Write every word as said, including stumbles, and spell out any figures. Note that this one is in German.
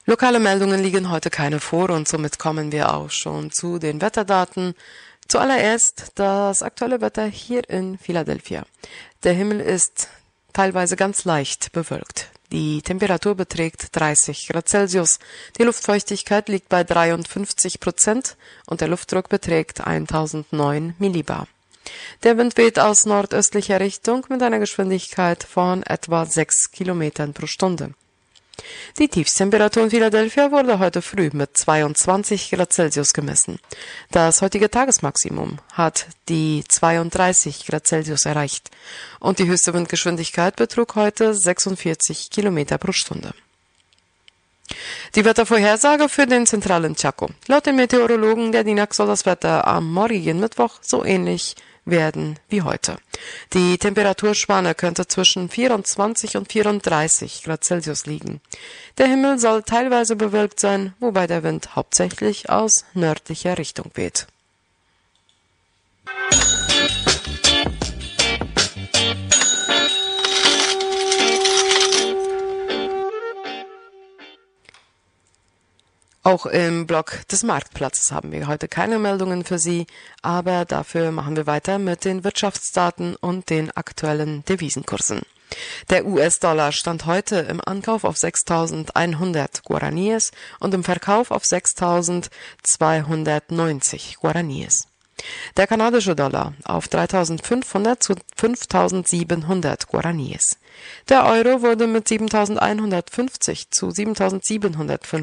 Lokale Meldungen liegen heute keine vor und somit kommen wir auch schon zu den Wetterdaten. Zuallererst das aktuelle Wetter hier in Philadelphia. Der Himmel ist teilweise ganz leicht bewölkt. Die Temperatur beträgt dreißig Grad Celsius, die Luftfeuchtigkeit liegt bei dreiundfünfzig Prozent und der Luftdruck beträgt tausendneun Millibar. Der Wind weht aus nordöstlicher Richtung mit einer Geschwindigkeit von etwa sechs Kilometern pro Stunde. Die Tiefsttemperatur in Philadelphia wurde heute früh mit zweiundzwanzig Grad Celsius gemessen. Das heutige Tagesmaximum hat die zweiunddreißig Grad Celsius erreicht und die höchste Windgeschwindigkeit betrug heute sechsundvierzig Kilometer pro Stunde. Die Wettervorhersage für den zentralen Chaco. Laut den Meteorologen der D I N A C soll das Wetter am morgigen Mittwoch so ähnlich werden wie heute. Die Temperaturspanne könnte zwischen vierundzwanzig und vierunddreißig Grad Celsius liegen. Der Himmel soll teilweise bewölkt sein, wobei der Wind hauptsächlich aus nördlicher Richtung weht. Auch im Blog des Marktplatzes haben wir heute keine Meldungen für Sie, aber dafür machen wir weiter mit den Wirtschaftsdaten und den aktuellen Devisenkursen. Der U S-Dollar stand heute im Ankauf auf sechstausendeinhundert Guaraníes und im Verkauf auf sechstausendzweihundertneunzig Guaraníes. Der kanadische Dollar auf dreitausendfünfhundert zu fünftausendsiebenhundert Guaraníes. Der Euro wurde mit siebentausendeinhundertfünfzig zu siebentausendsiebenhundertfünfzig